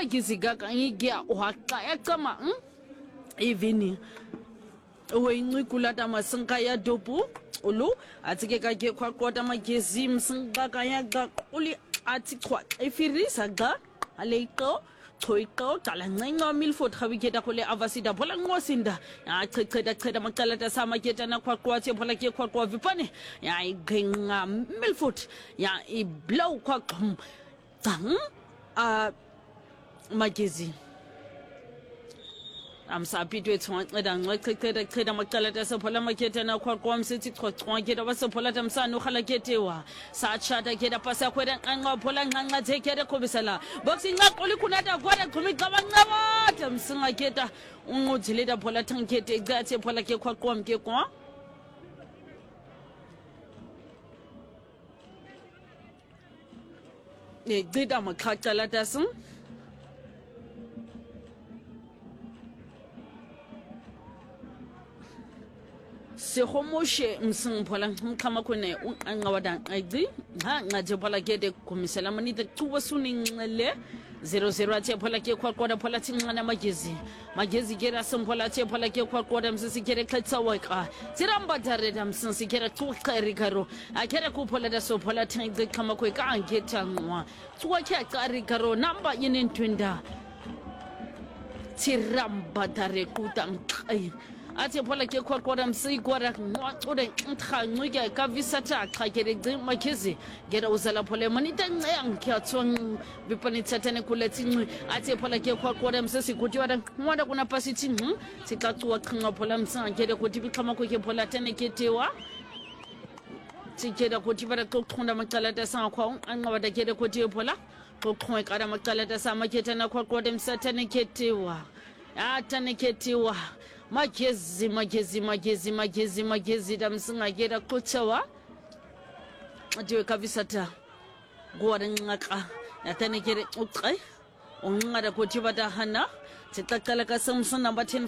magizi gakangigia uhaqa yaqama even oyikulata masinka ya dopu ulu atike kake kwaqota magezi msinka kaya quli athi khwa efirisa ga aleqo Toiko, Talango, Milford, Havigeta, Hole, Avasida, Polangosinda, I cheda Macalata Samaketa, Quaquati, Polaki, Quaqua Vipane, I ging Milford, ya I blow quacum, tongue, Magizi. I'm happy to it. I'm like the Macalata, Polamaketa, and Quacquam City, Quaquan, was a Polatam San, no Halaketewa, Sachata, Keda Pasaqueta, and Polanga, take care of Comisala. Boxing up, Olikunata, Guada, Kumikavanga, Samsungaketa, Unmojilita Polatan Kete, Gatti, Polake, Quacquam, Kekwa. They did a Macalatason. Sehomoshe msumpola kama kune angawada aidi ha ngajepola gede komisela manita tuwa suni ngale 00 ache pola ke kwa pola tingana magezi gera sampola ache pola ke kwa msisi gere kletsa waka tiramba dareda msisi gera tuqari karo akere kupola da so pola tingi kama kwe ka angeta nwa tuwa ke qari karo namba yinin twinda tiramba dare kutanqai Ati pola ke kwa msi kwa ode ntkhanyuke ka visata khakere makizi gera uzala pole manita nkyatson bipanitsatene kuletsi ati pola ke kwa msi kuti wada mwanda kuna pasiti sikatsuwa khinga pola msa gere kuti bikhama ko ke pola tene ketewa tikeda kuti bada kokhonda macalata sa kwa angawada gere kuti pola kokhwe kada macalata sa maketa na kwa msa tene ketewa atane ketewa Magezi damsinga gera kuchawa adiwe kavisata gwada ngaka natane gere ukai ongada kutibata hana titakala kasamsun number 10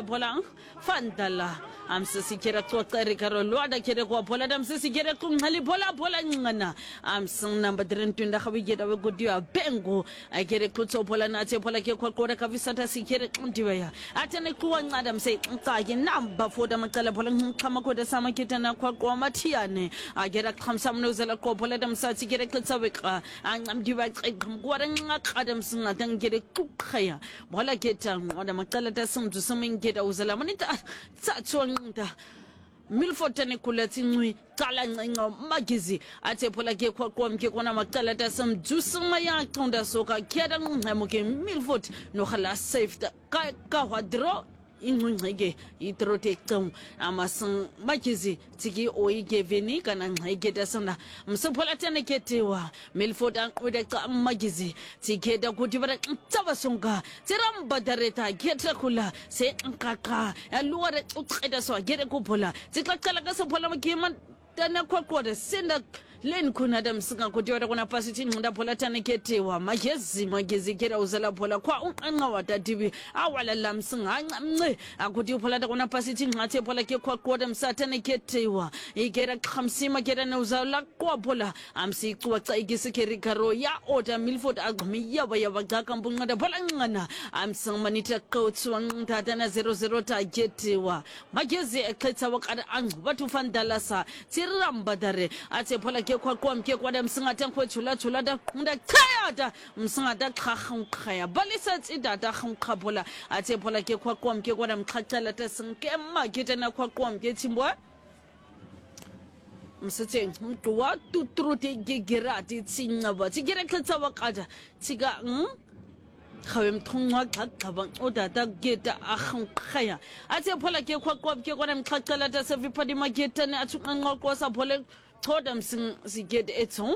fandala amsisi kera twakari karo lwada kere kwa pola damsisi kere kunghali pola ngana amsun number 3 tunda khawigeda we godiwa bengo akere kutso pola nache pola ke kwa kora kavisata sikere ndiwe ya atane kuwa ngada mse nkage number 4 damakala pola nkama koda sama kitana kwa mathiane agera khamsamno zela ko pola damsati kere kutsa weka angamdiwa gwada ngaka msinga tangere kukhaya bola keta ngoda makala tasumdu sumingeda uzala manita tsatso Milford tane kulati ngwi kala ngo magizi ate pola ke kwa mke kona makala tasum jusuma ya tonda soka keda ngamuke Milford no khala safe ka wadro ingwenge itrote kum amasan magizi tiki oige veni kana ngegeda sana msopola tane ketewa Milford wede ka magizi tikeda kuti bara tabasonga tiramba dareta geta kula se nkaka aluwa uqeda so gere kupola tikakala kasopola makiman tana kwa da senda len kuna da msinga kuti wada kuna pasiti ngunda pola tane ketewa magezi kera uzala pola kwa unga wata tibi awala la msinga ngamne akuti pola da kuna pasiti ngate pola ke kwa da msatane ketewa ikera khamsima kera na uzala kwa pola amsi kwa tsaigisi keri karo ya oda Milford agmi ya bagaka mbunga da pola ngana amsang manita kautswa ngata na 00 ta ketewa magezi ekletsa wakada angu batu fandalasa tiramba dare ate pola kwa mke kwa da msinga tankwe chula da nda kaya da msinga da khaya balisa tsida da khabola ate pola ke kwa mke kwa da mkhatala ta sinke mageta na kwa mke timbwa msitse mtuwa tutrute gegirati tsinga ba tigere khatsa wakada tiga khawe mthungwa khaba oda da geta khaya ate pola ke kwa mke kwa da mkhatala ta sevipadi mageta ne atsunga kwa sa pola Toda msingigede eto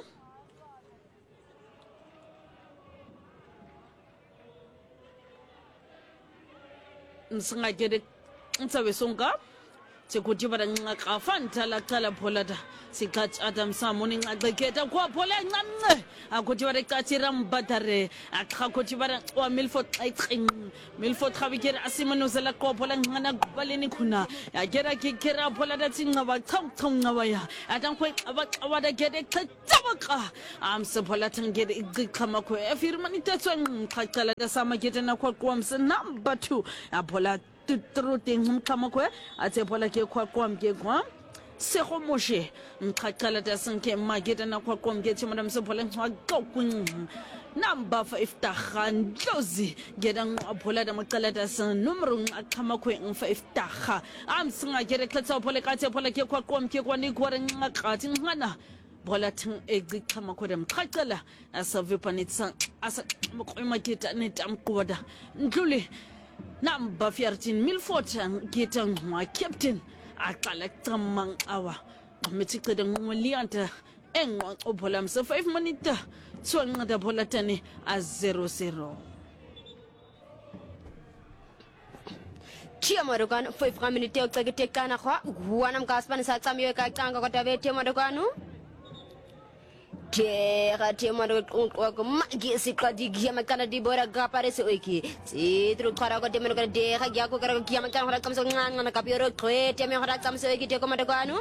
msingagede ntsawe songa sekuthi baranqa fantala qala pholada sikhathi Adam Samoni nqaqeketa kwa phola nqamnce akuthi bareqathira mbadare akhakuthi baraqwa Milford xayqin Milford khabikera asimanuzela qophola nqana kubaleni khuna yakera kikera phola dathi nqaba chawchawngaba ya atankwe abaqawada gede xetsabaka amsephola thangede iqhama kho efirmani tetswe nqaqala dasama gede nakhwa number 2 aphola tutruteng mkhama kho atse phola ke khwa ke kwa sego moshe nqaqala dasenke magede nakhwa ke tshimana msephola nqaqokwing number 5 tagan dlozi geda ngaphola damaqala dasen numero aqhama kho 5 taga amsinga gede xetsa phola kathe phola ke khwa ke kwani khore nqaqathi ngana bola thing eqhama kho demqaqala asavipanitsa asa moqomaketa netamqoda ndlule number 14 Milford ngita ngwa captain aqala qamang awa mithicede ngolianta engwa ophola mse 5 minutes tswanqada bola tane a 0-0 Tiamarukan 5 minutes uqeketekana kwa guwana mkaspani satsamiwe kacanga kwa bete marukanu Tiamaru ko magi sikadi giama kana di bora gaparese oiki sidru khara ko temeno kana deha gya ko kara giama kana hara kamso ngana kapiro kwe teme hara kamso oiki te ko marukanu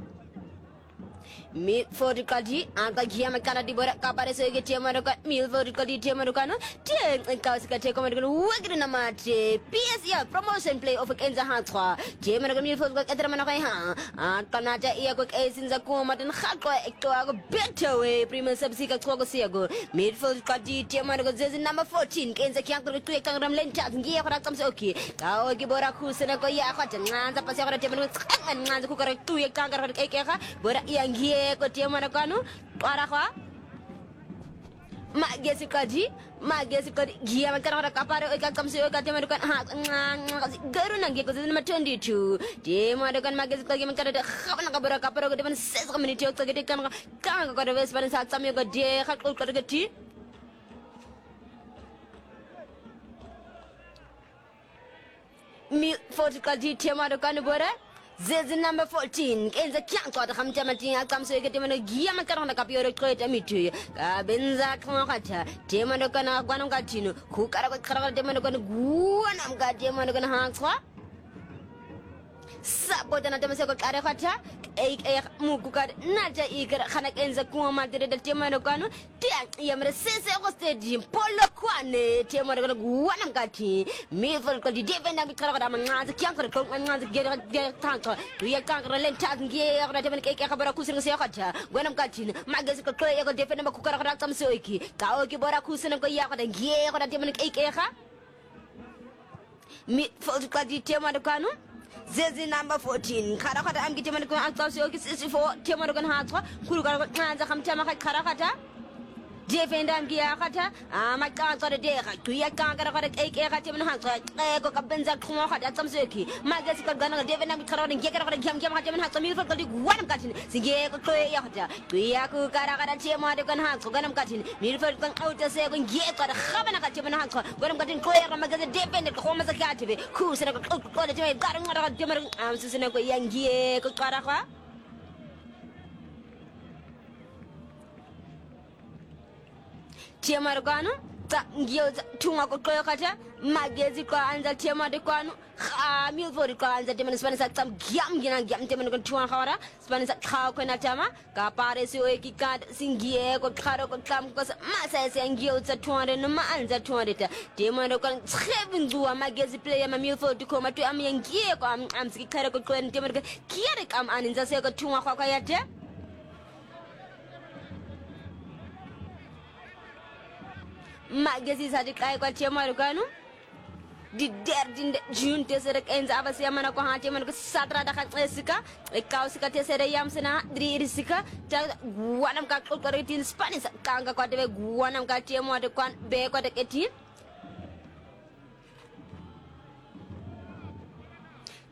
Milford kadi anga giama kana di bora gaparese oiki tiamarukan Milford kadi tiamarukanu tie kausika te ko marukanu wagri na mate PSL promotion play of Kenza Hatwa tiamarukan Milford ko etra manakai ha kanata iya ko esinza ko maten khakwa ekto ko better way prima subsika ko siago Milford kadi tiamarukan zezi number 14 Kenza kyangro ko ekangram lenta ngiye ko rakamse oki kawo gibora khusena ko ya khata nganza pasi ko tiamarukan nganza ko kare tu ekangro ekeka bora yangiye ko tiamarukan para kwa magesi kadi giya makara kapare o kamse o kati marukan ha garu nangi ko zin matondi tu de marukan magesi kadi makara de khabana kabara kapare ko de man 6 minutes o kagede kan ko de wes ban sa samyo ko de khak ko kageti mi foto kadi te marukan bora Zezi number 14 Kenza kyanko atakhamta matinga kamso yeke temano giya makaranga kapiyoro kweta mitu kabenza khamata temano kana kwano katino kukara ko kharanga temano kana guwana mga temano kana hankwa Sabota na temase ko kare khata mukukar naja ikara khana kenza kuma madere da temano kanu tiang yamre sese ko stadium polo kwane temano kana guwana ngati mifol ko di defenda mi kara da mangaza kyankara ko mangaza gere tanka ya kankara lenta ngiye ya temano ke khabara kusir ngi khata gwana ngati magazi ko ko ya ko defenda makukara khata tamse oiki ka oki bora kusina ko ya ko da ngiye ko da temano ke kha mifol ko di temano kanu Zezi number 14 khara khata am gitemani ko antawsi oki 64 temaro kan hatwa kuru kan nganza khamtama khara khata defenda am giya khata ama kanza de dekha kuya kankara khata eke khata men hatwa ko kabenza khuma khata tsamsi oki magasi ka gana defenda mi khara ngi khara khata gyam khata men hatwa mi fa kali wanam katin sige ko ya khata kuya ku kara khata temaro kan hatwa ganam katin mi fa kan auta se ko ngi khata khabana khata men hatwa ganam katin ko ya magasi defenda ko khoma zakati be ku sene ko de me garanga temaro am sene ko yangi ko kara kha Tiamar kwanu ta ngiyo tunga ko kata magezi ko anza tiamar kwanu Milford ko anza temen Spanish tam gyam temen ko tunga khawara Spanish khaw ko na tama ka pare si o ekikat singie ko kharo ko tam ko masa se ngiyo za tunga no ma anza tunga ta temen ko seven zuwa magezi player ma Milford ko matu am yangie ko am siki kharo ko temen ko kiere kam aninza se ko tunga kwa yate Magezi sadi kai kwa tiamaru kanu di derde June tesere kenza abasi yamana ko ha tiamaru ko satra da khatsika kausika tesere yamsena dri risika ta guanam ka ko retin Spanish kanga ko de guanam ka tiamaru ko be ko de ketin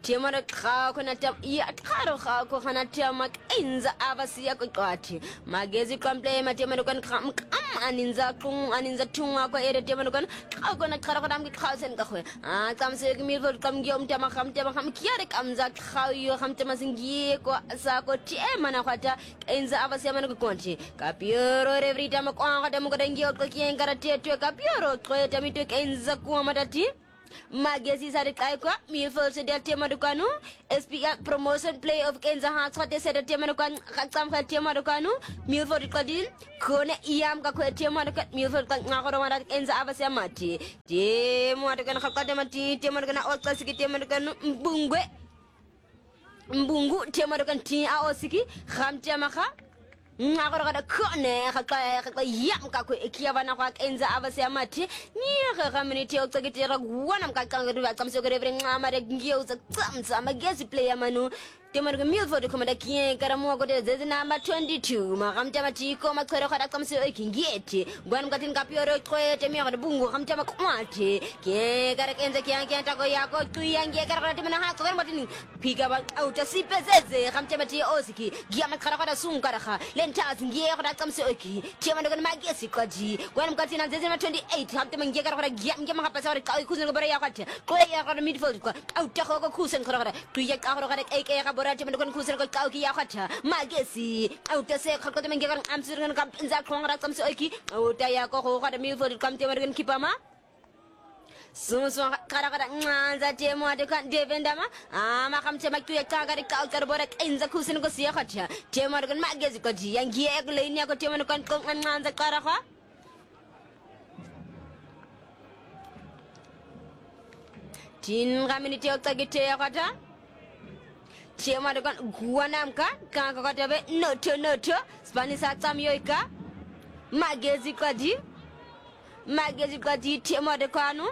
Temara Kako Natam Yakaro Hako Hanatama Inza Avasia Kokwati. Magezi complain Matemanukan Kam Aninza Tung Aninza Tunga Ere Temanukan Kakona Karakam Kausen Kahwe. Ah, come say me will come Gium Tamakam Tamakam Kiarik Amzak how you ham Tamasingi Sako Temanahata Inza Avasiamanukonti. Capiero every time a Quangamukangi Koki Karate to Capiero, Toyotamituk Inza Kuamadati. Magazines are Kaikwa, Milford said Temaducanu, SPA promotion play of Kenza Hans, what they said at Temaducan, Hatsam Temaducanu, Milford Cladin, Kone Iam Kakwe Temaducat, Milford Nakorona, Kenza Avasamati, Temaducan Hakadamati, Temaducan, all classic Temaducan, Bungwe, Bungu, Temaducan Tea Aosiki, Ham Temaka. Ngakora kone hakaya yam kakwe ikiavana kwa enza avase amati ni community okutagitira kuona mkakanga riva kamsokere vrengamare ngiyuza tsamtsa magezi player manu Temarga Milford komada kien karamuako de number 22 makamtama tiko makwero kada kamse ekingeti bwan katin kapioro kwete mi kada bungu kamtama kwate ke kara kenza kian tako yako tuyange kara timana ha ko matini pika ba auta sipezeze kamtama ti osiki giama kara kada sunkara kha lentaz ngie kada kamse eki tema ndo magesi kwaji bwan katin na 28 kamtama ngie kara kada giama kapasa ka kuzen bara yakate ko ya kada midfield kwa auta ko kusen kara tuya kara kada eke Borati Mendon Kuser Kauki Yakata, Magesi, Outase, Kakotaman, Amsterdam, Zak Rakam Soiki, Outayako, had a meal for the Kamtaman Kipama. Soon, Karakata, Temo, the Devendama, Makam Temaki, Kagari, Kautar Borak, in the Kusin Gosiakacha, Temargan Magesi, and Giak Lania, Teman, and the Karaha. Tin Raminity Otagite. Chema dengan guanamka, kang kakatabe noto, Spanish atam yoika, magezi kwadi, chema de kanu,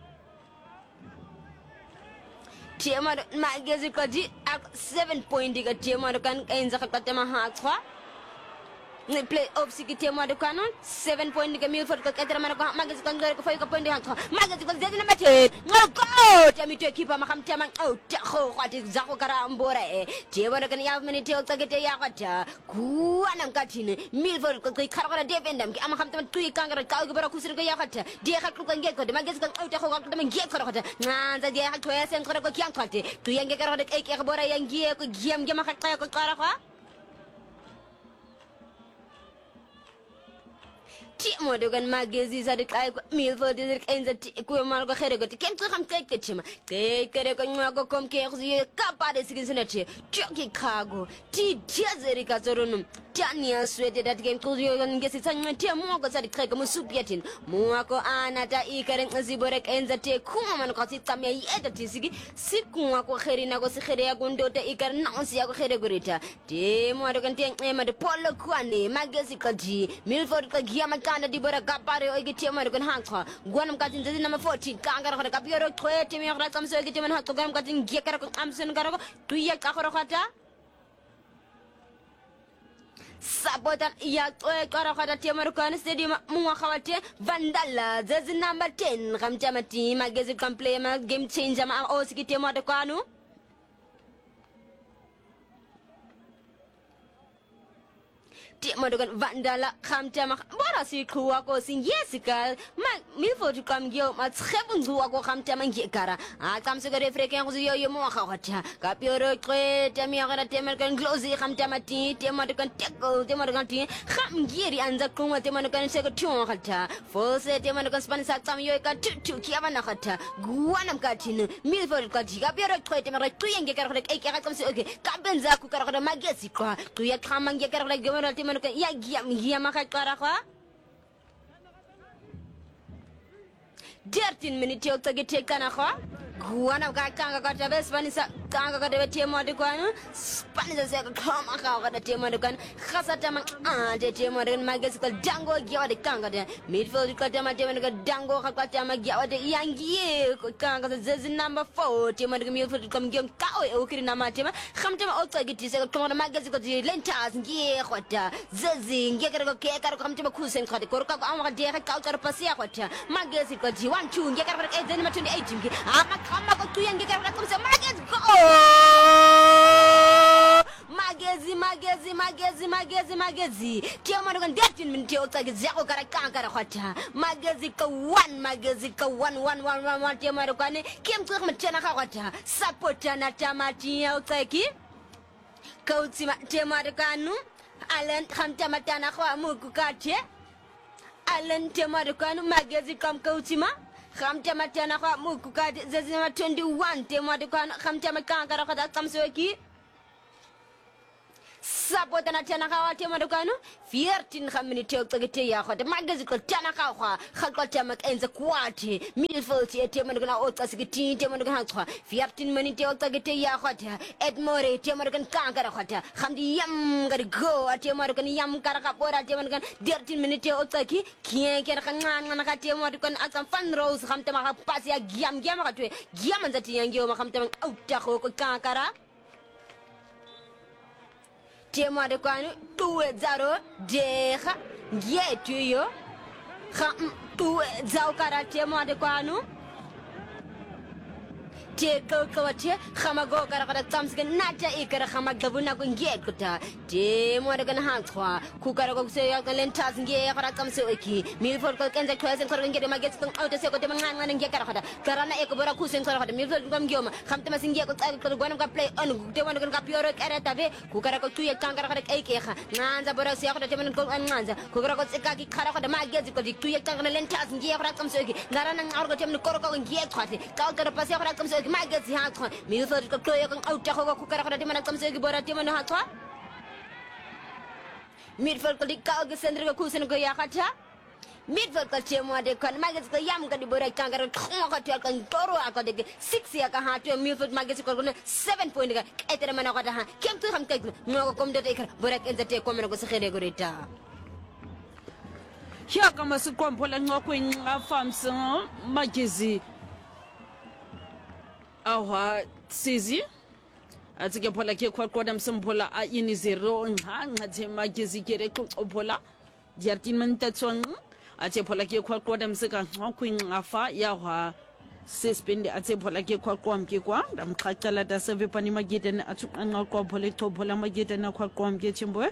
chema magezi kwadi, 7 point diga chema de kan enza kakatema hakwa. Ni play off sikite mo de kanon 7 point ni Milford ko ketra man ko magazine ko ngor ko fay ko point ha magazine ko zedina mate ngoko tami to equipa makam taman au ta kho khati zako kara mbora je wona kan ya minute o tagete ya kata ku anam katine Milford ko khara ko defendam ki am xam taman tuy kangara ka ko bara kusir ko ya kata de khak ko ngel ko de magazine ko au ta kho ko taman ngel ko kata nganza de khak to esen ko ko kyang khati tu yange kara ko ek bora yange ko giam gema khak ko kara ko Timo dogan magezi za dikai Milford de kenza ku mal ko khere ko ken ko xam kay kechima kay kere ko ngako kom ke xi kapa de siginete choki kago ti jazeri ka zorunum tania swede dat gen ko yo ngesi tanya ti mo ko sa dikai ko musupiatin mo ko anata ikare ngzibore kenza te kuma man ko tsitame yeda tisigi siku ngako khere na ko se khere ya gondota ikare na onsi ya ko khere gorita Timo dogan te ema de polo kwani magezi ko ji Milford ko giama Kanda di bora kapare o igiti mo kon hankwa gonam katin zedi number 14 kangara ko kapioro twete mi ra kamso igiti man hakko gonam katin gekara ko amsen garo tuya kakoro khata sabotan ya toy karo khata temar kan stadium mu khawate vandala zedi number 10 kamjamati magezi complain ma game changer ma o sigiti mo de kanu Timo dengan vandala kamtama bora si kuwa ko sin yesika ma Milford kam gyo ma tsebun duwa ko kamtama ngekara a kam se gare freken ko yo mo khawata ka pioro tre temi agara temer kan glozi kamtama ti temo dengan teko temo dengan ti kham giri anza kuma temo dengan se ko tun khata fo se temo dengan Spanish atam yo ka tu ki abana khata guanam ka tin Milford ka ti ka pioro tre temer tu ngekara ko e ka kam se ka benza ku kara ko magesi ko tu ya kham ngekara ko gemara Manuka ya giam makakara kwa 13 minutes yok tagi tekana kwa kuana kakanga kwa tabe Spanish kanga kada tema de kwanu spanish se kama kada tema de kan khasata ma de tema de magazine ko dango gyawa de kanga de midfield ko tema de dango ka tema gyawa de yangi ko kanga zezi number 4 tema de midfield ko ngem kawe o kiri nama tema kham tema o tsagi ti se ko magazine ko de lentas ngi khota zezi ngi ko ke ko kham tema kusen ko de ko ka amaka de ka ka pasia khota magazine ko ji 1 2 ngi ka ka ezeni ma 28 ngi ama kama ko tu yangi ka ko se magazine ko magezi tema de 13 minutes o tsagi zako kara kanga khota magazine ko 1 tema de kwani kim tsik mtena ka khota sapota na tamati ya utsaki kautsima tema de kanu alan kham tamatana khwa muku kathe alan tema de kanu magazine kam kautsima kham tamatana khwa muku kathe zezima 21 tema de kanu kham tamakanga khota kamsoki sapota na tana kawa tema dukanu 14 khaminite utsagete ya khota magazi ko tana kawa khakota makenza kwati midfield tema dukana otsasigiti tema dukana khwa 14 minute utsagete ya khota edmore tema dukana kankara khota khamdi yam gari go tema dukana yam kara kapora tema dukana 13 minute utsaki kien kera kanana na tema dukana atsam fan rose khamta ma pasi ya giam ka twe giam nzati yangio ma khamta ma auta ko kankara tema de kwanu 2-0 deha ngetuyo kha 2-0 kara tema de kwanu te ko te khamago kara kara tsamske nata ikara khamagabuna ko ngekuta te mo daga na khwa ku kara ko se ya kalen tas nge kara tsamse oki milfol ko kenza kwese ko ngede maget ko auto se ko te manganga nge kara kara karana e ko bora ku sen kara kara milfol ngam gyoma khamte masinge ko tsal ko gwanam ka play on te mo daga ka pioro kara tabe ku kara ko tuye kangara kara kai ke kha nganza bora se ko te men ko nganza ku kara ko tsika ki kara ko maget ko tuye kangara len tas nge kara tsamse oki narana ngargo te men ko ko nge khwate ka kara pase kara tsamse magazine ha twa mi so ko to yo kan auta ko ku kara kara de man kam se gi bora de man ha twa midfield ko di ka ga sendri ko kusen ko ya khata midfield ko te mo de kan magazine ko yam ga di bora kangara ko ko to kan toro ko de 6 ya ka ha to midfield magazine ko 7 point ga etere man ko ta ha kem tu xam kay no ko kom de te kara bora enzate ko men ko se khede ko reta ya kama sikwampola ngakwen ngafamsa magazine awa sizi atike phola ke khwaqoda msimphola a ini 0 nga the magezi kere qophola jartin mantatsong athe phola ke khwaqoda msika ngakhwin ngafa ya wa suspend athe phola ke khwaqom ke kwa damqhaqala da seve pani magete na atsuqanga qophola qophola magete na khwaqom ke chimbo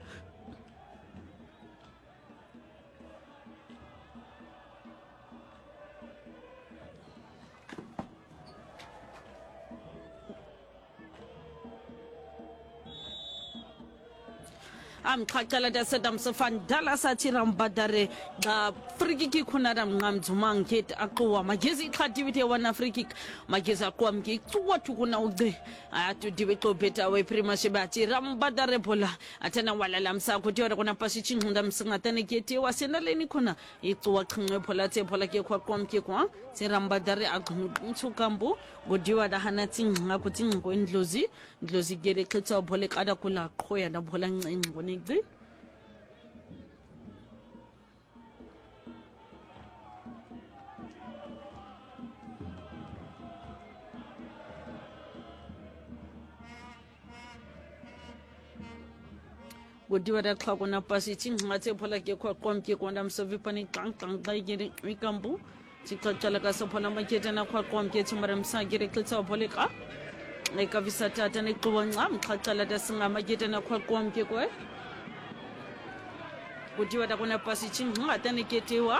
amqhaqala da sedam sefan dala satiram badare ga friki ki kunadam ngamzumang ket aqwa magezi activity wana friki magezi aqwa mki tuwatu kuna ude atu dibe to beta we prima shibati ram badare bola atana wala lamsa kuti ora kuna pasi chinhunda msinga tane kete wasena leni kuna ituwa khngwe bola te bola ke kwa komke kwa seram badare aqmtsukambu godiwa da hanatin ngakuti ngo ndlozi gere khetsa bole kada kula khoya na bola ngingone gbe godiwa da khako na pasi chingatse phola ke kwa komke kwa ndam sevipani tang dai gere mikambu chikachala ka sophola makete na kwa komke chimaram sa gere khetsa bole ka eka visatata ne qwanqa mqhaqala da singa makete na kwa komke kwa godiwa da kuna pasi chingata ne ketewa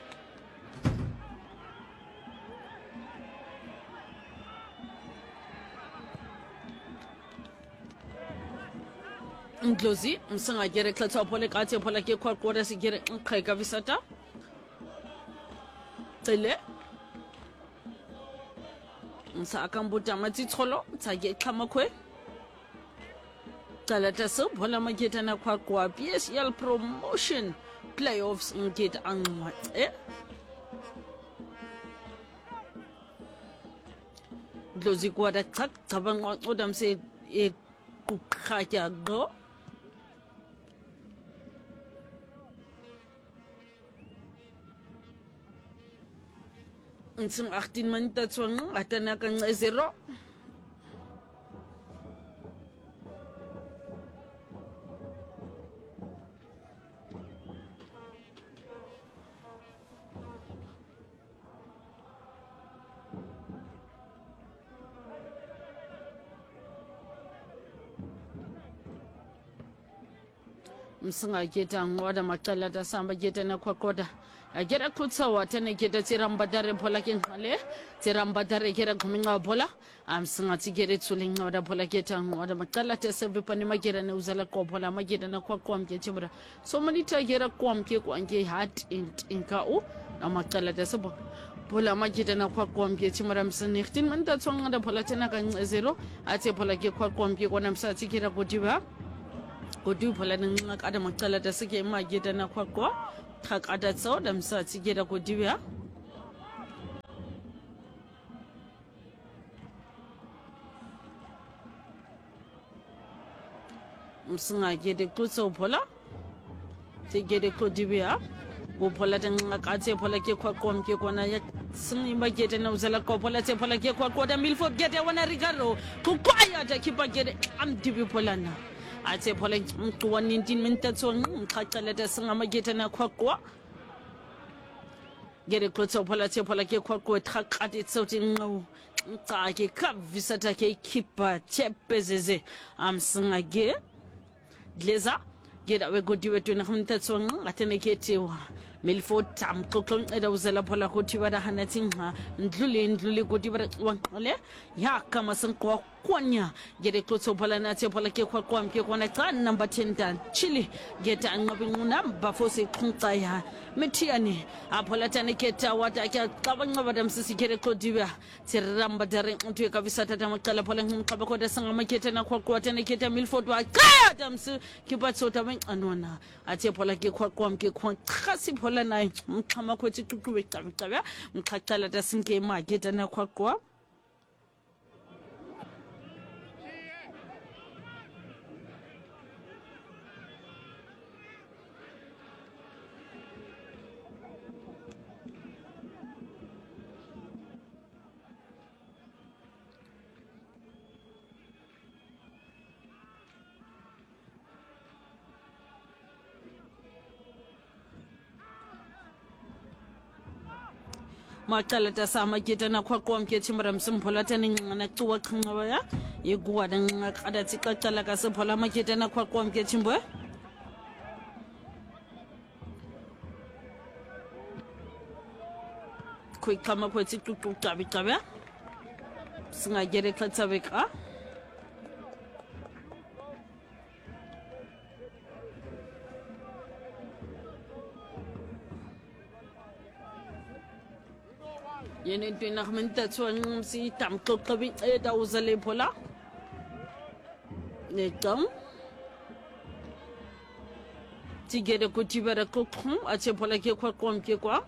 Ndlozi msinga gere kletsa pole kate pole ke kwa kwora sigere nkheka visata tsele msa akambuta matitsholo tsage xhamakwe talata so bola maketa na kwa kwa PSL promotion playoffs ngita anqwa dlozi kwada chak cabanga odam se e kukhatya go Nsim 18 minute tswang atana kan 0 msinga geta ngwada makala da samba geta na kwakoda agera kutsawa tane geta tiramba dare bola kinhale tiramba dare gera kuminga bola amsinga tigere tsulinga wada bola geta ngwada makala ta sabi pani magera na uzala ko bola magera na kwakwa mke chimura so mani ta gera kwa mke kwange hat inka u na makala ta sabo bola mageda na kwakwa mke chimura msini 15 minta tsonga da bola tena kan 0 ate bola ke kwakwa mke kwana msa tigera kutiba Kudu pala nang ada makala da suke ma gida na kwakwa tak ada tsau da msa ci gida kudu ya msunga gida kutsau pala ci gida kudu ya ko pala da ngakate pala ke kwakwa mke kwana ya sun yi mageda na uzala ko pala te pala ke kwakwa da milford gida wana rigaro kukwaya da kipa gida am dibi pala na ate phola mqwa 19 minutes ngqaqala da singa mageta na kwakwa gere klotso phola te phola ke kwakwa thaqati tsoti ngqo ngqake kavisa take kipa chepezeze amsinga ge dleza gera we godiwe 20 minutes ngatene ketewa Milford tam koklon eda uzela phola kutiwa da hanatinga ndluli kutiwa wanqale ya kama sankwa kwanya gere klotso phola na te phola ke kwakwa mke kwana ka number 10 dan chili geta ngabi nguna bafose khunqa ya metiani aphola tane keta wata ka qabanga badam sisi gere kodiwa tiramba dare ntu ka visata ta makala phola ngqaba ko da sanga maketa na kwakwa tane keta Milford wa ka damsu kibatso ta ban anona ate phola ke kwakwa mke kwa khasi phola na mkhama kwethi tuqube cabicaba mkhaqala da sinke mageta na kwakwa makala ta sama geta na kwakwa mke chimra msimphola tani ngana tuwa khangaba ya yeguwa da ngakada tsikaqala ka sephola maketa na kwakwa mke chimbwe kama kwethi tuqabicaba singagere khatsabeka yene twina khmenta tswang si tam qoqabi eda uzale phola ne tam tigere kutibara kokhu ache phola ke kwakwa mke kwa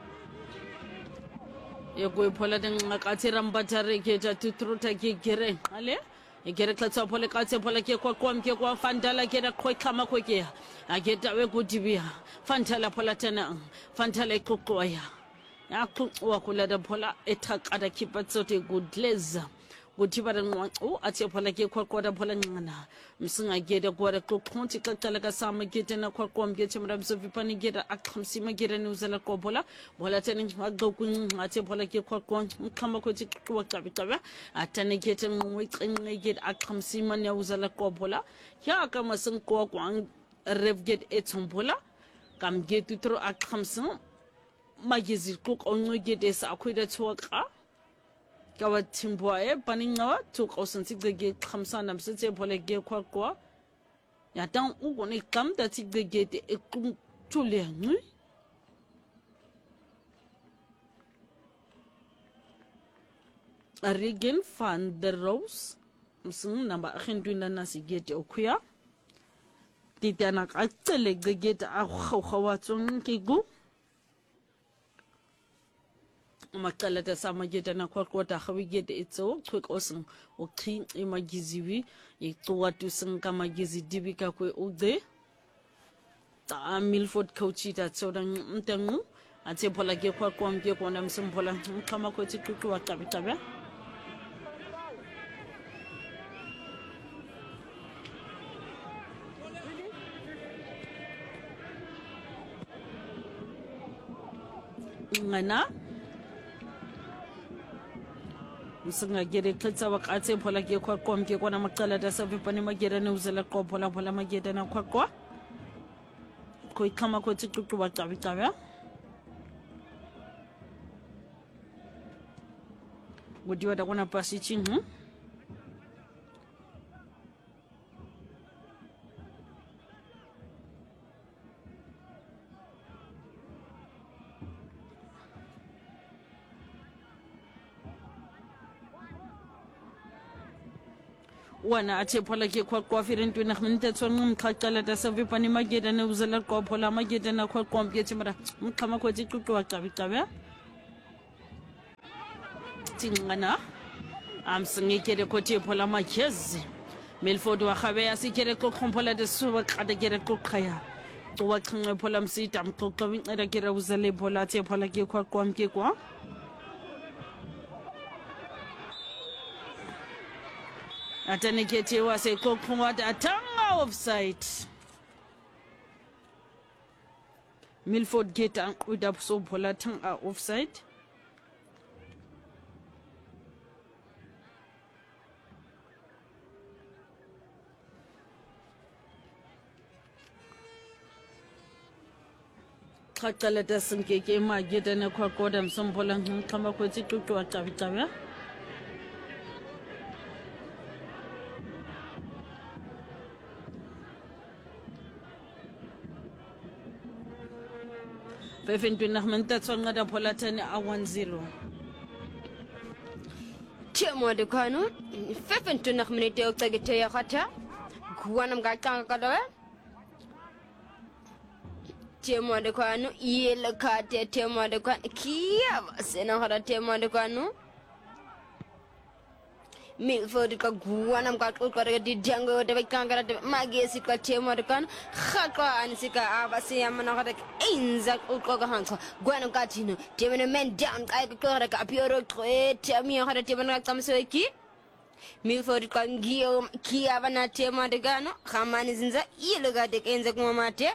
yego phola den ngakathe rambatare ke ta tutruta ke gere ale gere klatsa phola katse phola ke kwakwa mke kwa fandala ke da khoikhama khoke ageta we kutibia fantala phola tena fantala kokkoya ya kuwa kula da phola ethaqada kipatsote gudleza kutibara nqwa athe phola ke kwakwa da phola ngana msinga gede kwara kokhonti qaqala ka sama gete na kwakwa mke chimra msovipani gede akhamsima gede nuzela ko bola tene ngaqo kun athe phola ke kwakwa mkhama kwethi kuwa qabicaba atane gete ngwiqinqe gede akhamsima ne uzela ko bola ya kama sinko kwang rev gede etsombola kam gete tro akhamsima magizi kuk ongegede sa akwida tsoqa kawa timbwae paninga tuk osensigege khamsana msitse polege kwakwa ya tan ugone kam da tigege ekutule ngi Regen van der Roos msung namba akhendwina nasigete okuya titana qatsele gegete a khawkhawatsong kigu Makala da sama gida na kwata hawi gida itso quick osin o clean imagiziwi ituwa tusin kama gizi dibi ka kwe ude ta Milford coachi ta tsodan mtengu ate pola ge kwa mge kwa na msimpola kama kwa tikuku wa kabitabe ngana Musinga gere klitsa wakate pola ge kwa mge kwa na makala da savi pani magera ne uzela kwa pola magera na kwa kama kwa tikuku wa kabitabe Would you want to pass it in? Wana ate pola ke kwa firin tu na minta tsong mkakala da savi pani mageda na uzela kwa pola mageda na kwa mpieti mara kama kwa tikuku wa kabitabe tingana amsingekere kote pola makezi Milford wa khabe asikere ko kompola de suwa kada gere ko khaya to wa khange pola msita mtoko winera gere uzale pola te pola ke kwa mke kwa atanekete wa se ko khwa atanga offside Milford get an udap so pola tanga offside Kakala da sinkeke ma gida na kwakwa da musamman kama kwa titutu wa tabi-tabi. Fefin tunahmenta tsonga da polatani a 1-0. Temo de kanu, fefin tunahmenta oktagite ya kata, guanam gatanga kadawe. Temo de kanu, yele kate temo de kanu, kia sena hara temo de kanu. Milford ka guanam ka kukara di jango de kangara de magesi ka temo de kanu, khaka ansika abasi amana hara inza kukoga hanko, guanam ka tino, temo de men down ka kukara ka pioro tre, temo hara temo na tamsoeki. Milford ka ngio kia bana temo de kanu, khamani zinza yele ga de kenza kumamate.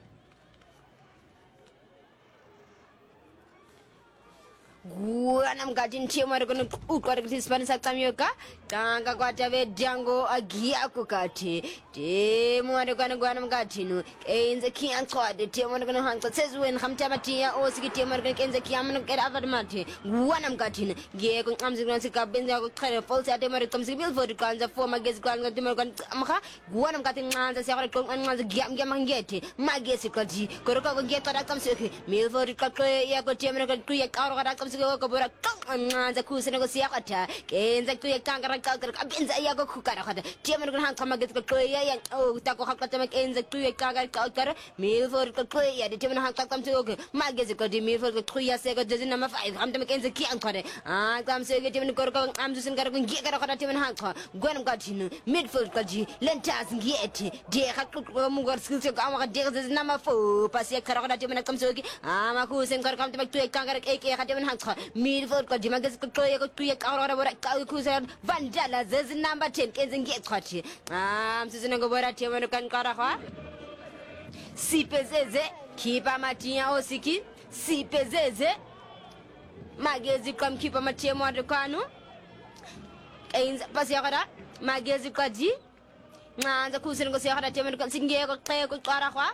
Guanam gatin temo de kanu ukara ki Spanish aktamioka tanga kwa tabe jango agia kukati temo de kanu guanam gatinu enze kian twade temo de kanu hangta sezwen khamtama tia osiki temo de kenze kiamno kera avadmate guanam gatin ge ko amzi gransi ka benza ko khare false temo de kamsi Milford kanza forma gezi kanga temo kan amkha guanam gatin nganza sekore ko nganza giam ngete magesi kaji koroka ko geta da kamsi Milford ka ko ya ko temo de ku ya karo kada kamsi ko bora nganza kusene ko siakata kenza ku ya kangara benza ya ko kukara kada temo de han kama gezi ko ya o ta ko hakata mek kenza ku ya kangara kara Milford ko ya de temo han kamsi ko magesi ko di Milford ko ya se ko de nama 5 hamta mek kenza ki ankare kamsi ko temo ko amzu sin kara ko ngi kara kada temo han ko gwanam gatinu midfield ko ji lentas ngiyeti de hakko mu gar skill ko amaka de nama fo pasi kara kada temo kamsi ko amaku sin kara kamta mek tu kangara ke kada temo han ko Milford ko di magesi ko tu ya kara bora ku san vandala zez number 10 kenza ngiyeti khati amsizina go bora temo kan kara kha sipezeze kipa matia osiki sipezeze magezi kam kipa matia mo adukanu enza pasi yakara magezi kaji nganza kusini ko yakara temo kan singe ko kay ko kara kwa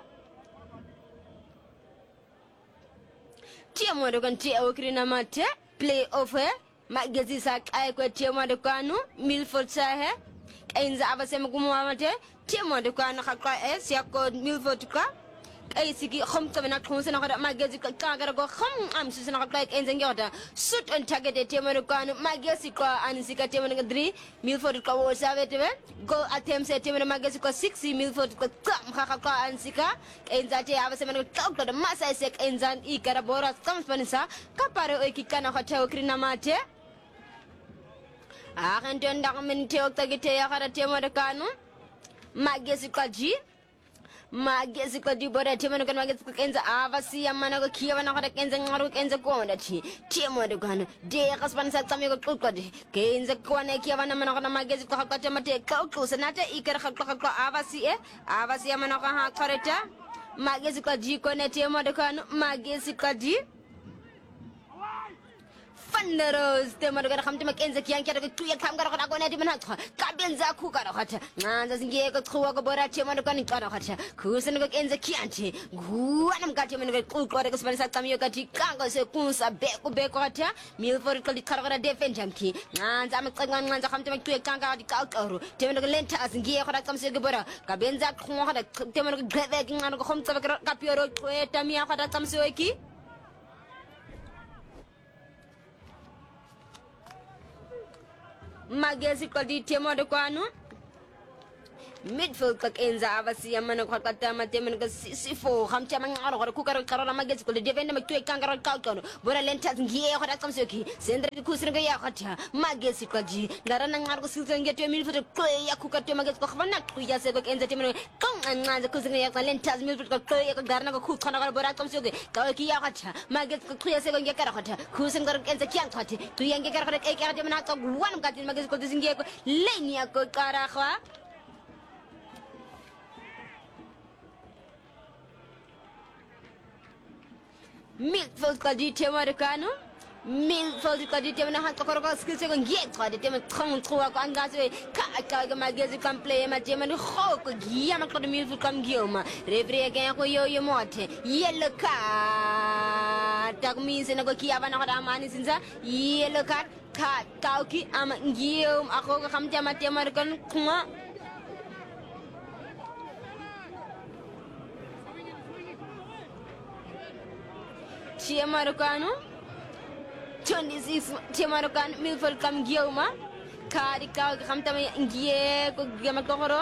temo kan temo krina mate play off magezi sak ay ko temo kanu Milford sahe enza abasema kumamate temo kanu khakwa es yakko Milford ka ay sigi khom tabana khonse na kada magezi ka gara go khom am susina ka like enzen yota sut on target temano kanu magezi ko anisika temano 3 Milford ko wo savete go attempt se temano magezi ko 6 Milford ko kam ka anisika enzate avase mano ka da masa sek enzan ikara bora skamspanisa kapare o kikana ko tawo krina mate akan tonda min teok tagite ya kada temano kanu magezi ko ji magezi ko dibora temano kan magezi ko kenza avasi amana ko kiyawa na kada kenza ngaru kenza ko ndati temano kan de kaspan sa tami ko ko de kenza ko na kiyawa na mana kana magezi ko hakata mate ko sanata ikara ko avasi avasi amana ko ha koreta magezi ko ji ko ne temano kan magezi ko ji Fanderos, temano kan khamte makenza kiyan kya ko tuya kam gara ko na di mana ka benza ku gara khata nganza singe ko khuwa ko bora temano kan kara khata kusen ko kenza kiyanti guanam ka temano ko ko ko spanisa kamiyo ka ti kango se kunsa be ko khata Milford ko di kara gara defend jamki nganza amqanga nganza khamte mak tuya kanga di ka ko temano ko lenta singe ko da kamse ko bora ka benza khuwa khata temano ko greve ngano ko khomta ka pioro ko tamia khata kamse ki magezi ko di temano kwanu midfield ka kenza avasi amana ko kata matemen ko sifo khamcha mangaro ko karo karo magezi ko defend mak tuy kangaro ka ko bora lenta ngiye ko dakam soki sendre ku sirga ya khata magezi ko ji ndara nangar ko silga ngeto midfield ko ya ku kato magezi ko khana ku ya se ko kenza temeno ko anza ko sirga ya lenta midfield ko ya ko darna ko khana ko bora kam soki ka ki ya khata magezi ko ya se ko ngekara khata ku sirga kenza kian khati tu yang ngekara khata e kara temena ko wan katin magezi ko singiye ko lenya ko kara khwa Milford ko di temano kanu Milford ko di temano ha ko ko skill se ko ngiet ko di temano tron tro ko angaze ka magezi kan play ma temano ho ko giya ma ko Milford kam gioma refri ga ko yo mote yellow card tak mi se na ko kiya bana ko da mani sinza yellow card ka kauki ama ngiom ako ka kam tema temano kan kuma temano kanu 26 temano kan Milford kam gioma kadi ka khamta ngiye ko gama ko horo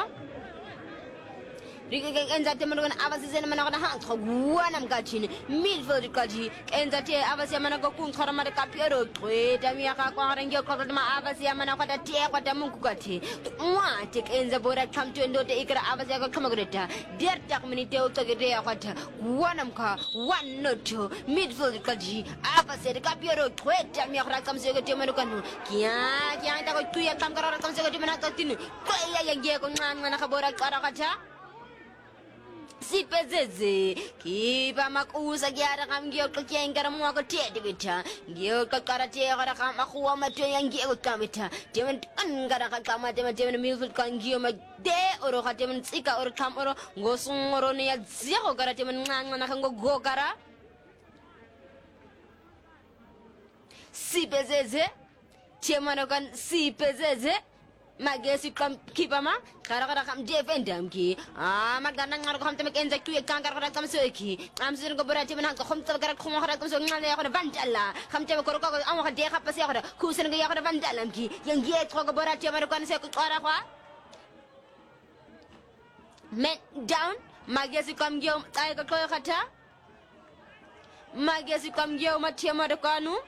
Riga enza temano kan avasi sen mana kana han ko guanam gachini Milford kaji enza te avasi mana ko kun khara mare kapiero tweta mi aka ko harange ko ma avasi mana ko ta te ko ta mungu kati wa te enza bora kam to ndo te ikra avasi ko kama greta der tak minute o to gede ya kwata guanam ka one not Milford kaji avasi de kapiero tweta mi aka kam se ko temano kan kiya ta ko tuya kam kara kam se ko temano ka tinu ko ya nge ko ngana ka bora kara kata Sipezeze kipa makusa gyara kam gyo ko kyengara mo ko tedi bita gyo ko karate gara kam akuwa mato yangi ko kamita temen angara ka kama temen Milford kan gyo ma de oro ka temen tsika oro kam oro ngosung oro ne ya zero gara temen ngana kan go gara Sipezeze temano kan sipezeze magesi kam kipama kara kam defendam ki magana ngar ko ham temek enza ku kan kara kam so ki am sin ko borati man ko khom tar kara ko khara kam so ngale ya ko bandalla kam te ko ko am ko de khapasi ya ko ku sin ga ya ko bandalla ki yang ye ko borati man ko se ko kara ko men down magesi kam gyo tay ko khata magesi kam gyo ma tema de kanu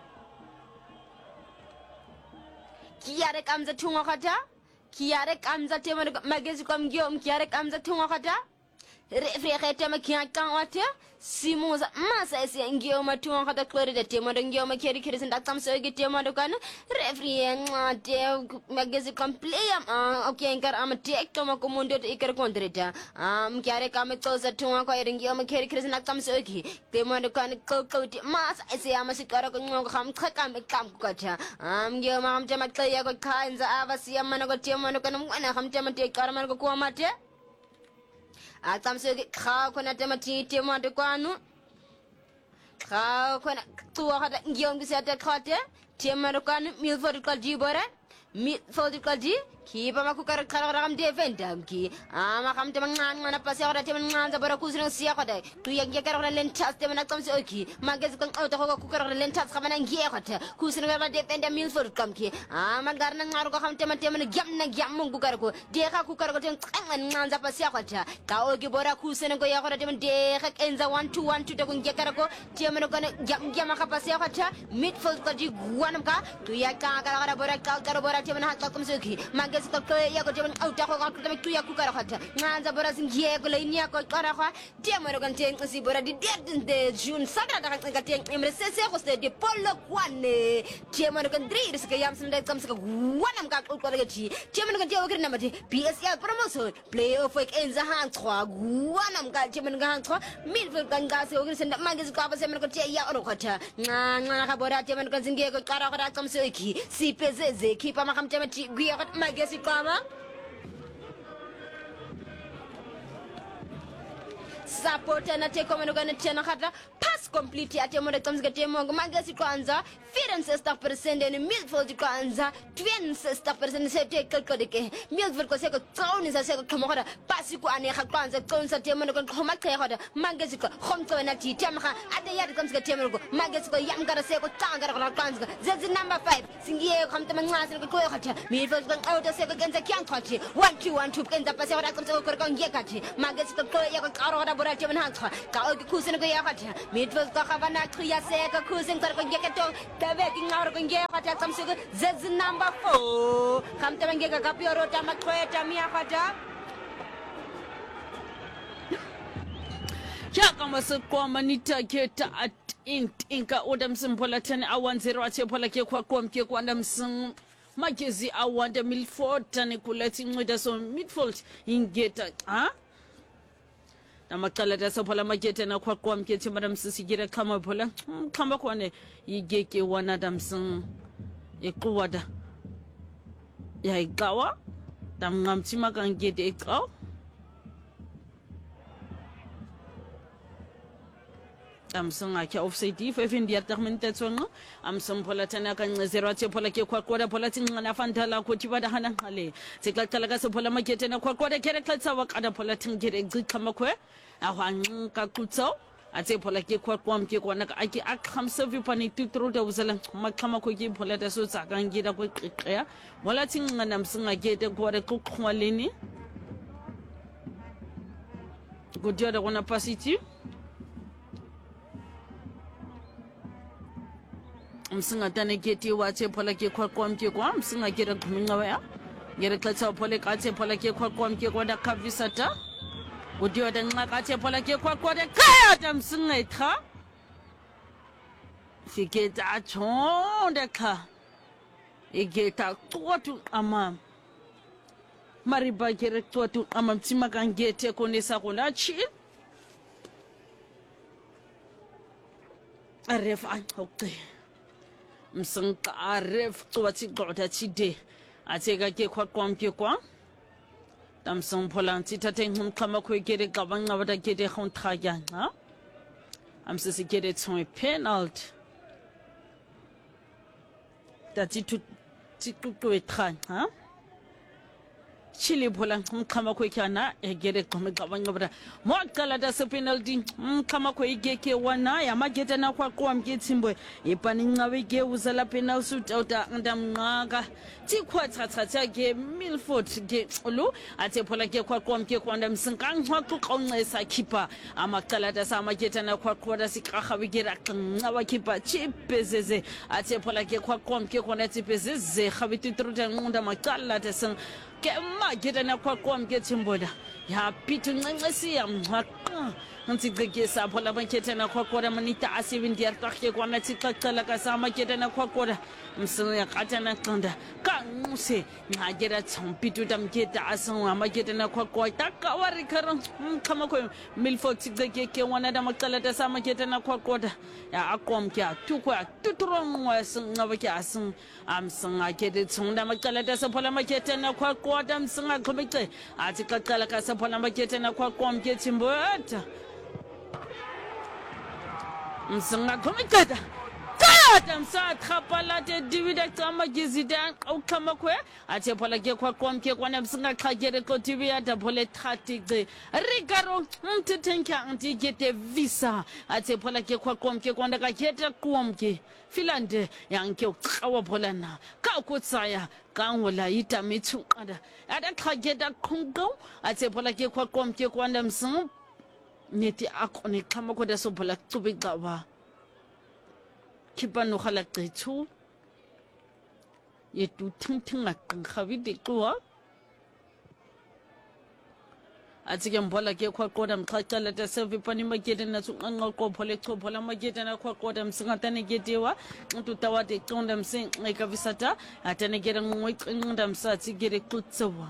Kiare kamza tunga kata Kiare kamza tema magezi kwa mgiom Kiare kamza tunga kata Refri tema kia wate Simuza masa esi ngio matunga kata Klori da tema da ngio makeri kiri Sinda kamsa wegi tema da kanu Refri ngate magezi kwa playa Ok ngara ama tekto mako mundo te ikara kondrita Kiare kame toza tunga kwa iri ngio makeri kiri Sinda kamsa wegi Tema da kanu kokoti Masa esi ama sikara kwa ngongo Kam kakame kam kukata Ngio ma kam tema klaya kwa kainza Avasi ya mana kwa tema da kanu Mwana kam tema te ikara mana kwa kuwa mate Atam se kha ko na tema ti tema de kwanu kha ko na tuwa kha ngiom gi sate khate tema de kwanu Milford ko di bore Milford ko di Kipa makukara kara defender ki ama kam te mangan mana pasi ora te mangan za bara kusino sia kota tu yang ya kara lentas te manakam se oki magaz kan auto ko kukara lentas kam nan gi kota kusino ba defender Milford kam ki ama garna ngaru ko kam te man gam na gam mun kukara ko de ka kukara ko te mangan za pasi kota ka oki bora kusino ko ya kota te man de ka enza 1-2 te ko ngekara ko te man ko gam ka pasi kota Midfield ko ji guanam ka tu ya ka kara bora ka bora te man ha kam se oki ya ko jaman auta ko ko tamit tuya ku kara khata nganza bora singie ko lay niya ko kara kha temaro kan ten si bora di de june sadra da kan ten emre sese ko ste de polo kwane temaro kan dri se yam sun de kam se ko wanam ka ko ko ti temaro kan jewo kirna mate PSL promotion playoff ek enza han 3 wanam ka temaro kan 3 midfield kan ga se o kirna senda magis ko ba se man ko ti ya oro khata nga ka bora temaro kan singie ko kara kha kam se ki si pezeze ki pa makam temati gwi ko magis ko support na take komeno gana tena khata pass complete ate mo comes get mo magasi kwanza 64% ni midfield kwanza 26% se take kodike midfield ko se ko tsauni sa se ko khomora pass ko ane kha kwanza tsaunsa te mo ko khoma khe khoda magasi ko khomtso na ti tema kha ate ya comes get mo ko magasi ko yam gara se ko tanga ko kwanza zezi number 5 singiye khomta mangasi ko khata midfield ko auto se ko kenza kyan khati 1-2 kenza pass ko comes ko ko ngekati magasi ko ya ko karo bora te man ha ka o kusen ko ya khata midfield ko khabana khriya se ko kusen ko ngeketo tabe ki ngawro ko nge khata kam se zez number 4 kam te ngeka ka pioro ta makhweta miya khata ya kama se kwa manita ke ta at inka odam simpola 10 a10 ate pola ke kwa komke kwa ndam sim magezi awanda Milford tani kulati ncida so midfield ingeta ha namakala tasaphola makete na kwa mkete madam sisigire kama phola khamba khone yigeke wana damsing eqwada ya igawa damngamthima kangete eqaw damsing akhe offside if india termintetso am samphola tana kancezero athe phola ke khwaqoda phola tsinqana fantala khothi bada hana ngale siqaqala ka sephola makete na khwaqoda kere xatsa waqada phola tingere xiqhama khwe ahwanqa qutso athe phola ke khwaqwam ke kwana ake akhamse vipani tutruda uzala makhama kho ke phola ta so tsakangida ko qiqya mola tsinqana msinga kete khore qoqhwaleni godioda kona pasiti msinga tane keti wache phola ke khwaqwam ke kwa msinga kere gminga ya ngere xatsa phole ka athe phola ke khwaqwam ke kwa da khavisata udiyo da nqa athe phola ke khwaqwade kaya da msinga etha fiketa chonde kha igeta qotu ama mariba kere qotu ama mtima kangete konesa kolachi arefa okay msinga aref twathi qoda chide atheka ke khwaqwam ke kwa tamsong phola ntithathe ngumqhama khwekere qabanga bada kete khonthaga ha amsisi kete tswe penalty tati tu tikutwethan ha chili phola ngumqhama khwekhana egere qhome qabanga bada moqala da se penalty ngumqhama khwekeke wana yamageta na khwaqwam ke tsimbwe ipani ncawe ke uzala penalty utauta ndamnqaka tikhwathathatha ke Milford ke lo athe phola ke khwaqwam ke kwanda msinkangwa qoqonqesa khipha amaqala da samageta na khwaqwada siqhawe ke raqnqa khipha chipezeze athe phola ke khwaqwam ke kona tipezeze khabiti truta nqunda maqala da sing ke mageta na khwaqwam ke tsimboda ya pitu nqenqesi yamhaqa ntsigeke saphola maketa na khwaqwada manita a7 diyartakhe kwana tsiqaqala ka samageta na khwaqwada msinya qata na qanda ka nguse ngagera tsompitu tamketa asonga mageta na khwaqwada ka wari kharan khama kho Milford tsiqeke ke wana da maqala ta samageta na khwaqwada ya aqom ke atukwa tuturongwa singa ba ke asin amsinga ke de tsonda maqala ta saphola maketa na khwaqwada msinga khomeke athi qaqala ka saphola maketa na khwaqwam ke tsimbota msinga khomekada kaya Adam sa khapalate divida kama gizida au kama kwe ate pala ke kwa komke kwana msinga khagere ko TV ata pole thatike rigaro mtetenka antigete visa ate pala ke kwa komke kwanda ka keta komke filande yanke uqawa phola na ka ukutsaya ka ngola ita mithu ada khageta khungo ate pala ke kwa komke kwanda msinga neti akone kama ko da so pala tsubiqaba kipa no khala qethu yetu thingthinga qhabide qwa atike mbola ke khwaqoda mxaqala ta sevi pani magete na tsunqa qophole chophola magete na khwaqoda msingatane getewa ntu tawate qonda msin ekavisata atane gere ngwe qinqinda msatsi gere qutsewa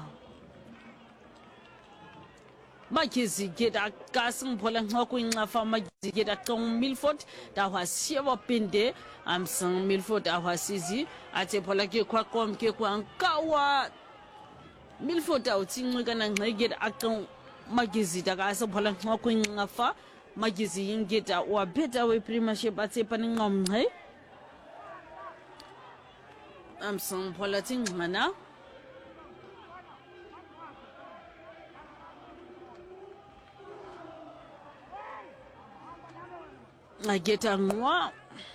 Magizi geda kasing phola ngqoko inxafa magizi geda qong Milford da wasiwa pinde amsang Milford awasizi athe phola ke khwaqom ke kwankawa Milford awutsinqika na ngqegeda aqong magizi da kasa phola ngqoko inxafa magizi ingeda wa better we premiership athe paningqomnqe amsang phola tsinqana ageta ngwa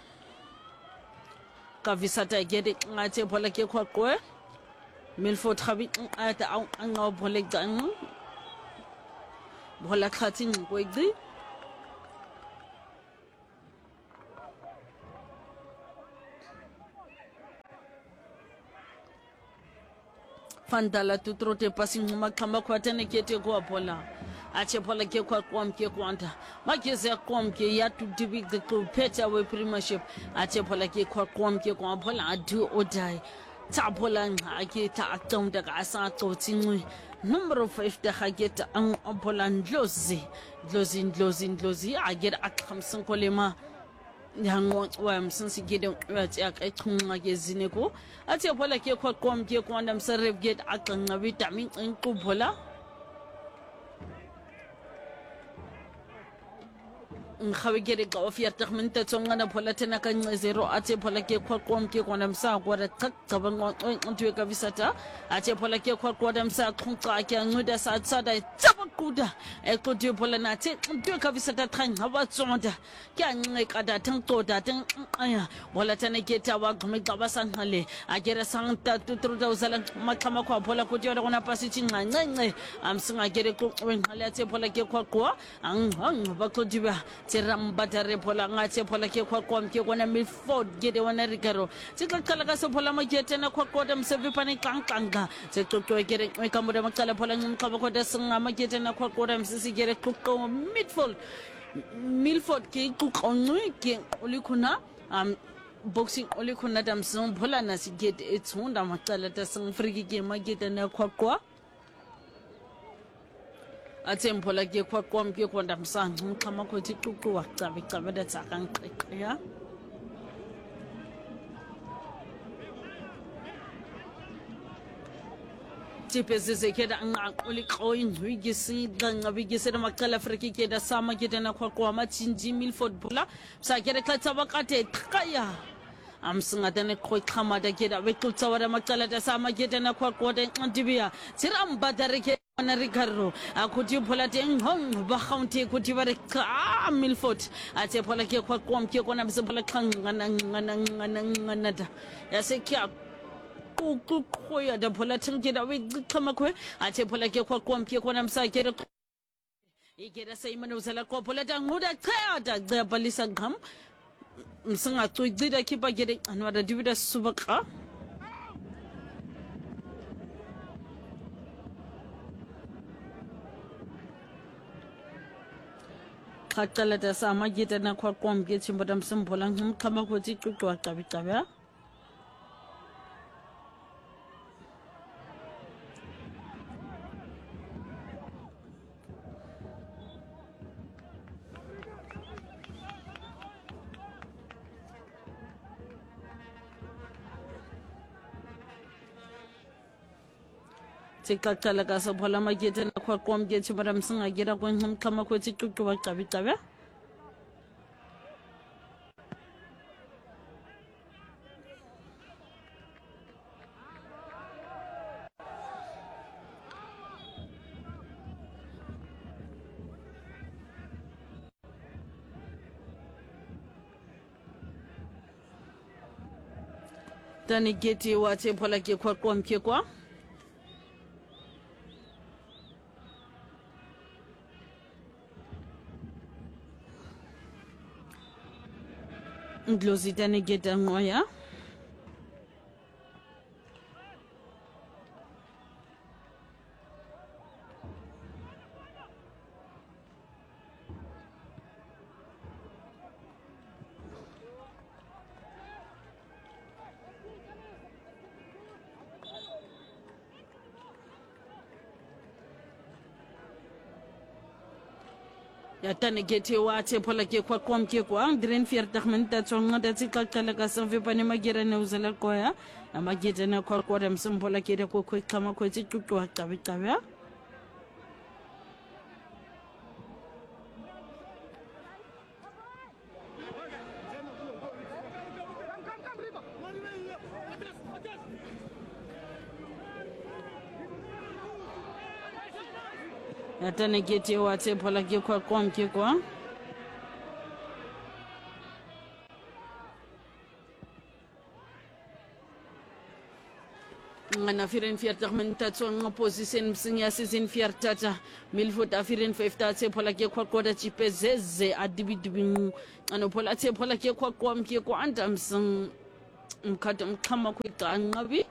kavisata gede ngate phola ke khwaqwe Milford khabi ata anga phole gang phola khathi ngwegi fandala tutrote passing makhamba khwatane kete kwa phola ache phola ke kwa kwamke kwanta mageze kwamke ya to dibi the peta we premiership ache phola ke kwa kwamke kwa phola adu odai ta phola ngake ta account ka asa totsinwe number 5 da hageta an phola ndlozi agera akhamsin kolema yango wa msinsi gede wathi akachunqa kezine ko ache phola ke kwa kwamke kwanda mseref get aqanga vitamin inquphola ngawigere ka ofia takhminta tsongana phola tena ka zero athe phola ke khwaqom ke kona msa kwara qaqaba ntwe ka visata athe phola ke khwaqoda msa qhunqa ke ncuda sa tsada tsabaquda eqodi phola nathi ntwe ka visata thanga batsonda ke anqe kada thangqoda aya phola tena ke tawa gqme qaba sanqale agera sangta tutruda uzala maqhama khwa phola kuti yona kona pasithi nqanqe amsinga gere ku wenqale athe phola ke khwaqwa ang baqodiba Batare phola ngache phola ke khwaqom ke kona Milford gede wana rigaro tsikaqala ka sophola magete na khwaqoda msevi pani qanqanga tseqoqwe gere ekamboda maqala phola ngqaba khoda singa magete na khwaqoda msisi gere qoqo Milford ke qoqonqwe ke ulikhuna boxing ulikhuna damsong phola na sigete etsunda maqala ta sing friki ke magete na khwaqwa athe phola ke khwaqom ke kwanda msanga mxhama khothi xuquwa cabe da tsakanqiya tipezeze ke da anquli qoyin wigisi ngabigise da maqala friki ke da sama ke da na khwaqwa mathinji Milford phola sakere khatsa bakate qaya amsingatane khoiqhamada ke da bequtsa wada maqala da sama ke da na khwaqwa da ndibia tsiram badare ke na rigarro akuti phola teng hong ba khaunte kuti bare ka Milford athe phola ke khwaqom ke kona bise phola qangana da yasekya ku khoya da phola tenge da we qhama khwe athe phola ke khwaqom ke kona msakere igera sayimana uzala ko phola tanguda qada qabalisa ngam msinga tsuida kipa gere anwada divida subaka qaqala da sama gita na khwaqom ke chimboda msimphola ngkhama khothi xuqwa qabi tsikaqala ka sophola magete na khwaqom ke chimboda msinga gera ko ngkhama khothi xuqwa qabi tani geti wa te phola ke kwa kwamke kwa Ndlozi tani geta ngoya ya tani geti wa te phola ke kwa kwamke kwa dren 40 minute tsonga da tsikakala ka sa vepane magera ne uzela koya na mageta na kwa kwa msimbola ke ko ko kama ko tsiqwa qabe ya tani geti wa te phola ke kwa kwamke kwa ngana firen 40 minute tsonga position msinya season 4 milford afiren 5 tse phola ke kwa koda chipezeze adibidibi ano phola tse phola ke kwa kwamke kwa anda msing mkhata mkhama kwiqanqabi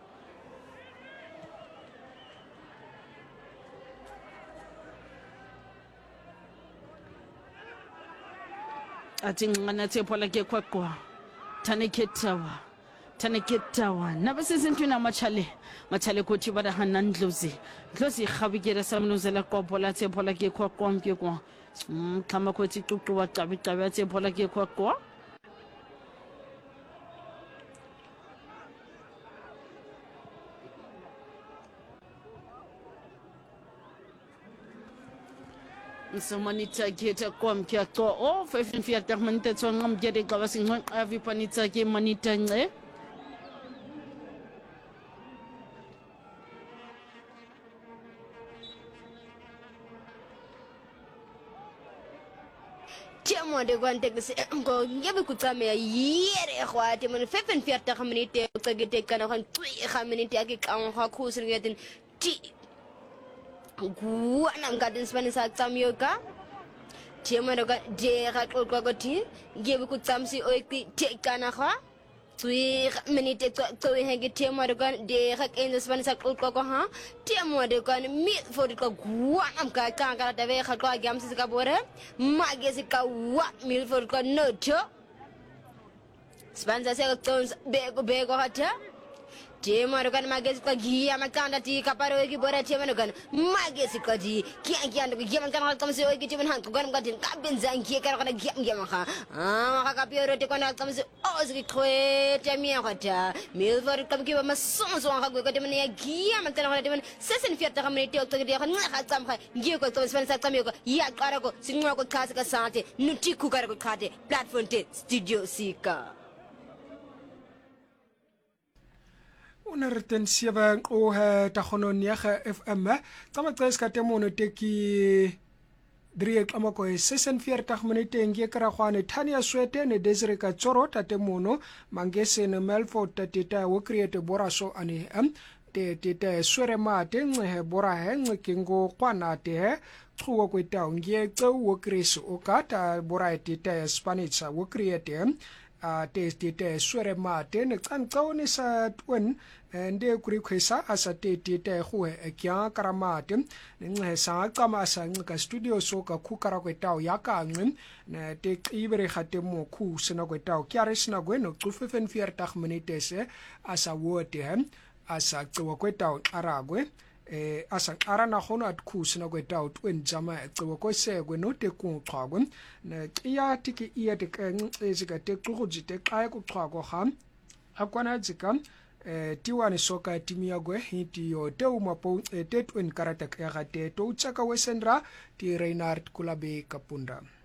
ati ngana tse phola ke kwa kwa tane ketawa naba sesintwina machale kothi bada hanan Ndlozi khabikera samnuzela kwa phola tse phola ke kwa kwamke kwa khama kothi xuxuwa qabi tse phola ke kwa kwa Nsomanita geta kwamke kwa 5 minute tsonga mjede kwa singo avipanita ke manita nge Tiamo de kwante ngo ngebe kutsamea yere khwate mun 45 minute tsagete kana kan 3 minute ake kan kha khusri ngetin ti guana ngadin spani sa tsamyoka tiamo de ga qoqwa ti ngebe kutsamsi oiki tekana kha 3 minute to henge tiamo de ga en spani sa qoqwa ha tiamo de kan mi fodi ka guana ka kanga da ve kha kwa gamsi ka bore magesi ka wa mi fodi ka noto spanza se ka bego hata tiamo de kan magesi ka giya makanda ti kaparo ki bore tiamo de kan magesi ka di kian de giya kan kam se oiki tiamo han kan gadin ka benzan ki ka kana giya maka maka ka pioro te kan kam se ozri khwe tami hata mi fodi ka ki ma sonso ka go ka tiamo ne giya makana tiamo sesen fiata ka minute to de kan ka tsam kha giya ko to spanza tsamyo ko ya qara ko sinwa ko khasa ka sate nuti ku ka ko khate platform te studio sika Una retensiva o ta khononiaga FM tsama tseska temono teki drie klamako 46 minute ngie kra khwane Tania Swete ne Desire ka tsoro ta temono mangese ne Melford ta teta wo create boraso ani te swere mate nge bora he nge kingo kwana te tsuwa kweta ngie tso wo Chris o kata bora teta Spanish wo create te swere mate ne tsantsone sa twin nde kuri khwesa asa te go kya karamate nge sa kama sa nka studio so ka khukara kwetao ya ka ngwe ne te ibere khate mo khu sena kwetao kya re sina gwe no 45 minutes asa wote asa tsewa kwetao aragwe asa arana khona at khu sina kwetao twin jama tsewa ko se gwe no te ku qhagwe ne iya tiki iya te ezika te qhujite qaya ku qhago ham akwana dzika tiwani soka timiyagwe hiti yo te umapo te twin karata kaya te to chaka wesendra ti Reinhard Kulabe Kapunda